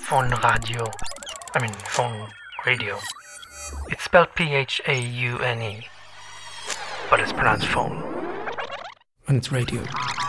phone radio. Phone radio. It's spelled Phaune, but it's pronounced phone. And it's radio.